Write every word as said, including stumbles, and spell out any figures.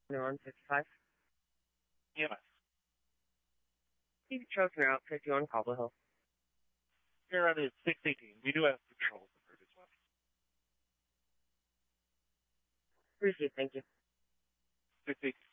They're on fifty-five. E M S. Steve Trosner out fifty-one Cobble Hill. Here on is six eighteen. We do have patrols in route as well. Appreciate it. Thank you. six eighteen.